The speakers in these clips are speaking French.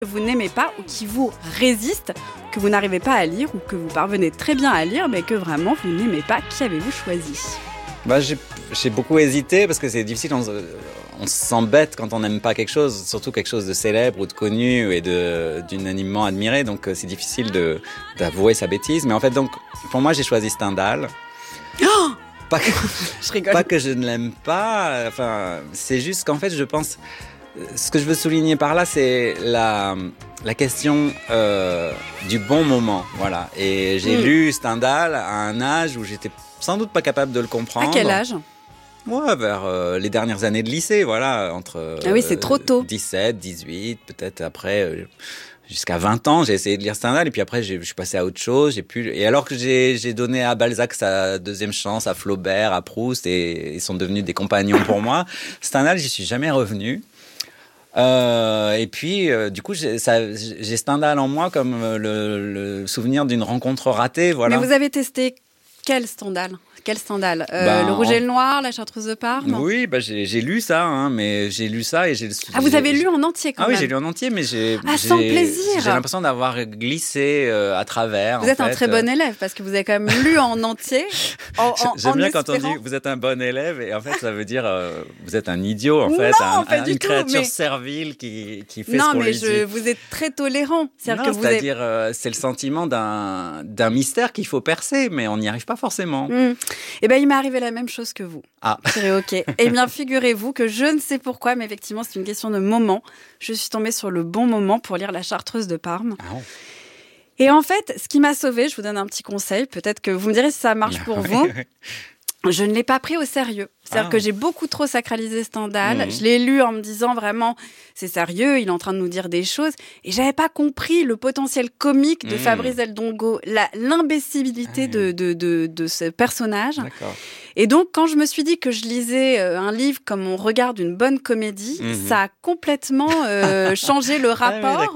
vous n'aimez pas ou qui vous résiste, que vous n'arrivez pas à lire ou que vous parvenez très bien à lire, mais que vraiment vous n'aimez pas. Qui avez-vous choisi ? J'ai beaucoup hésité parce que c'est difficile, on s'embête quand on n'aime pas quelque chose, surtout quelque chose de célèbre ou de connu et d'unanimement admiré, donc c'est difficile d'avouer sa bêtise. Mais en fait, donc, pour moi, j'ai choisi Stendhal. Oh je rigole. Pas que je ne l'aime pas, enfin, c'est juste qu'en fait, je pense... Ce que je veux souligner par là, c'est la question du bon moment, voilà. Et j'ai lu Stendhal à un âge où j'étais sans doute pas capable de le comprendre. À quel âge ? Ouais, vers les dernières années de lycée, voilà, entre ah oui, c'est trop tôt. 17, 18, peut-être après jusqu'à 20 ans, j'ai essayé de lire Stendhal et puis après je suis passé à autre chose, et alors que j'ai donné à Balzac sa deuxième chance, à Flaubert, à Proust, et ils sont devenus des compagnons pour moi, Stendhal, j'y suis jamais revenu. Et puis, du coup, j'ai Stendhal en moi comme le souvenir d'une rencontre ratée, voilà. Mais vous avez testé quel Stendhal ? Le Rouge et le Noir, La Chartreuse de Parme ? Oui, j'ai lu ça, hein, mais j'ai lu ça et j'ai... Ah, vous avez lu en entier quand même ? Ah oui, j'ai lu en entier, mais sans plaisir. J'ai l'impression d'avoir glissé à travers. Vous êtes un très bon élève parce que vous avez quand même lu en entier. J'aime bien quand on dit vous êtes un bon élève et en fait ça veut dire vous êtes un idiot en fait, une créature servile qui fait ce qu'on lui dit. Non, mais vous êtes très tolérant. C'est-à-dire c'est le sentiment d'un mystère qu'il faut percer, mais on n'y arrive pas forcément. Eh bien, il m'est arrivé la même chose que vous. Ah. Ok. Eh bien, figurez-vous que je ne sais pourquoi, mais effectivement, c'est une question de moment. Je suis tombée sur le bon moment pour lire La Chartreuse de Parme. Ah. Et en fait, ce qui m'a sauvée, je vous donne un petit conseil, peut-être que vous me direz si ça marche pour vous. Je ne l'ai pas pris au sérieux. C'est-à-dire que j'ai beaucoup trop sacralisé Stendhal. Je l'ai lu en me disant vraiment, c'est sérieux, il est en train de nous dire des choses. Et j'avais pas compris le potentiel comique de Fabrice El Dongo, l'imbécilité de ce personnage. D'accord. Et donc, quand je me suis dit que je lisais un livre comme on regarde une bonne comédie, ça a complètement changé le rapport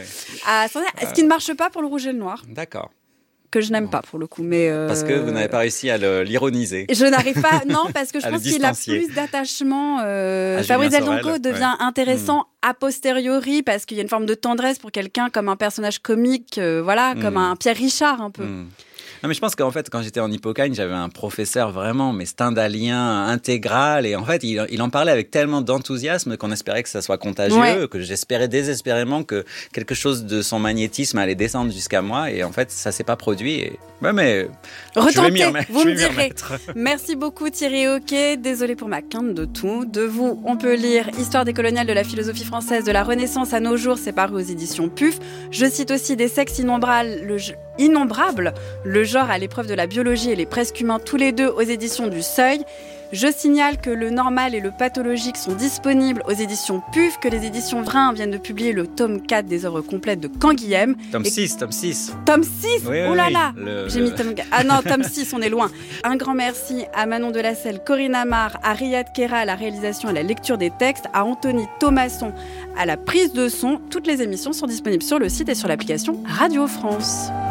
à Stendhal. Ce qui ne marche pas pour Le Rouge et le Noir. D'accord. Que je n'aime pas pour le coup, mais parce que vous n'avez pas réussi à l'ironiser. Je n'arrive pas, non, parce que je pense qu'il a plus d'attachement. Fabrice El Dongo devient intéressant a posteriori parce qu'il y a une forme de tendresse pour quelqu'un comme un personnage comique, comme un Pierre Richard un peu. Non, mais je pense qu'en fait, quand j'étais en Hippocagne, j'avais un professeur vraiment, mais stendhalien intégral. Et en fait, il en parlait avec tellement d'enthousiasme qu'on espérait que ça soit contagieux, que j'espérais désespérément que quelque chose de son magnétisme allait descendre jusqu'à moi. Et en fait, ça s'est pas produit. Et... Ouais, mais retentez, vous me direz. Merci beaucoup Thierry Hoquet. Désolée pour ma quinte de tout. De vous, on peut lire Histoire des coloniales de la philosophie française de la Renaissance à nos jours. C'est paru aux éditions PUF. Je cite aussi Des sexes innombrables, le genre à l'épreuve de la biologie et les presque humains, tous les deux aux éditions du Seuil. Je signale que le normal et le pathologique sont disponibles aux éditions PUF, que les éditions Vrin viennent de publier le tome 4 des œuvres complètes de Canguilhem. Tome 6. Tome 6 Oui, oh là là j'ai mis tome 4. Ah non, tome 6, on est loin. Un grand merci à Manon Delacelle, Corinne Amar, à Riyad Kera à la réalisation et à la lecture des textes, à Anthony Thomasson à la prise de son. Toutes les émissions sont disponibles sur le site et sur l'application Radio France.